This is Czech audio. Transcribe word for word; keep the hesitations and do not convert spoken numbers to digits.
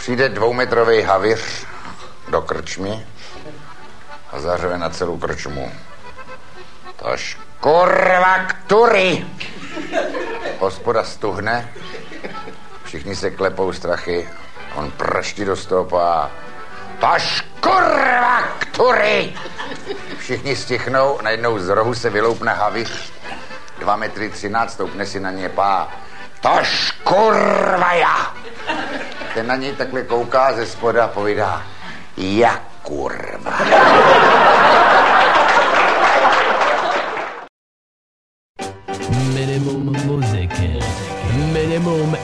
Přijde dvoumetrový havíř do krčmy a zařve na celou krčmu. Tož kurva ktury! Hospoda stuhne, všichni se klepou strachy, on prští do stopa. Tož kurva ktury! Všichni stichnou, najednou z rohu se vyloupne havíř, dva metry třináct, stoupne si na ně pá. Tož kurva já! Ten na něj takhle kouká ze spoda a povídá, jak kurva. Minimum muziky, minimum